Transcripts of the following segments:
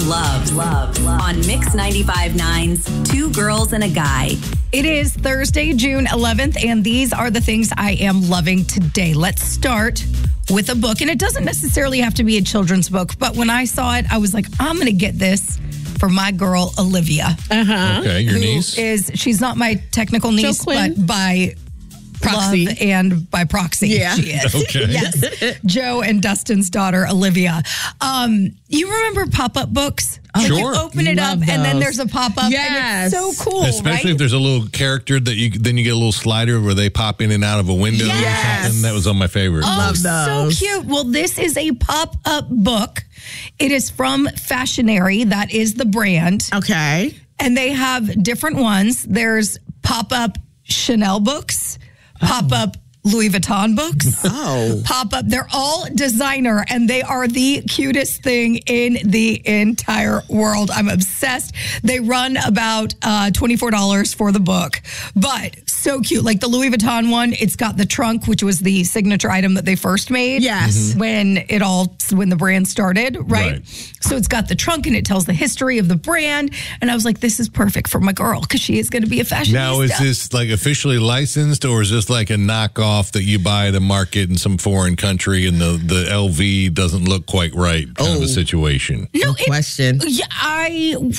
love on Mix 95.9's Two Girls and a Guy. It is Thursday, June 11th, and these are the things I am loving today. Let's start with a book, and it doesn't necessarily have to be a children's book, but when I saw it, I was like, I'm going to get this for my girl, Olivia. Okay, your niece? She's not my technical niece, but by proxy. Love and by proxy, she is. Okay. Yes. Joe and Dustin's daughter, Olivia. You remember pop-up books? Sure. You open it up, and then there's a pop-up, and it's so cool, Especially if there's a little character that you get a little slider where they pop in and out of a window or something. That was on my favorite. Love those. So cute. Well, this is a pop-up book. It is from Fashionary. That is the brand. Okay. And they have different ones. There's pop-up Chanel books, pop-up Louis Vuitton books. Pop-up. They're all designer, and they are the cutest thing in the entire world. I'm obsessed. They run about $24 for the book, but so cute. Like the Louis Vuitton one, it's got the trunk, which was the signature item that they first made. Yes. When the brand started, right? So it's got the trunk, and it tells the history of the brand. And I was like, this is perfect for my girl, because she is going to be a fashionista. Now, is this like officially licensed, or is this like a knockoff that you buy at a market in some foreign country and the LV doesn't look quite right kind of a situation? No question. Yeah, let me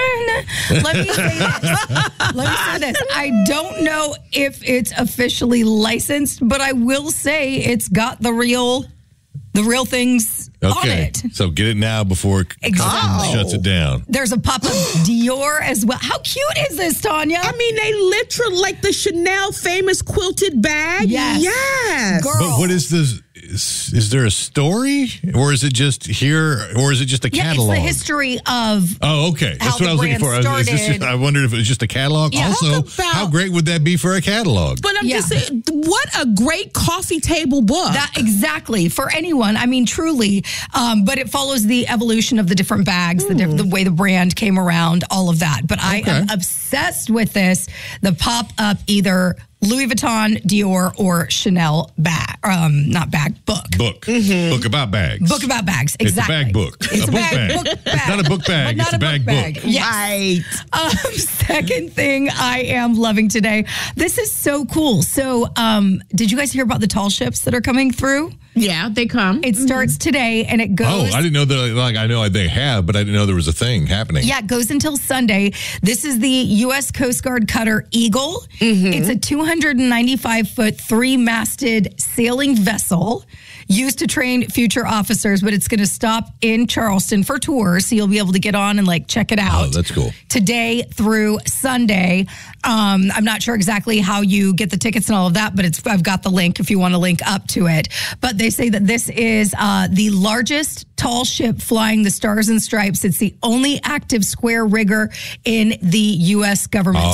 say this. I don't know if it's officially licensed, but I will say it's got the real things on it. So get it now before it shuts it down. There's a pop-up Dior as well. How cute is this, Tanya? I mean, they literally, like the Chanel famous quilted bag. Yes. Girl. But what is this? Is there a story, or is it just here, or is it just a catalog? It's the history of. Oh, okay. That's what I was looking for. I wondered if it was just a catalog. Yeah. Also, how great would that be for a catalog? But I'm just saying, what a great coffee table book. Exactly. For anyone. I mean, truly. But it follows the evolution of the different bags, the way the brand came around, all of that. But I am obsessed with this. The pop-up either Louis Vuitton, Dior, or Chanel bag. Book. Book about bags. Book about bags. Exactly. It's a bag book. It's a bag book. It's not a book bag. It's a bag book. Yes. Right. Second thing I am loving today. This is so cool. So, did you guys hear about the tall ships that are coming through? Yeah, they come. It starts today, and it goes. Oh, I didn't know that. Like, I know they have, but I didn't know there was a thing happening. Yeah, it goes until Sunday. This is the U.S. Coast Guard cutter Eagle. It's a 295-foot, three-masted sailing vessel used to train future officers, but it's going to stop in Charleston for tours, so you'll be able to get on and check it out. Oh, that's cool. Today through Sunday. I'm not sure exactly how you get the tickets and all of that, but I've got the link if you want to link up to it. But they say that this is the largest tall ship flying the Stars and Stripes. It's the only active square rigger in the U.S. government.